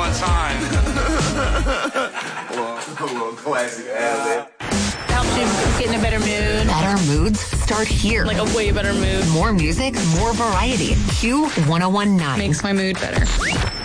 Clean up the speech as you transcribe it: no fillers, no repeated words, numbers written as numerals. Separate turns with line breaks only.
one time.
Well, classic ad.
Helps you get in a better mood.
Better moods start here.
Like a way better mood.
More music, more variety. Q1019.
Makes my mood better.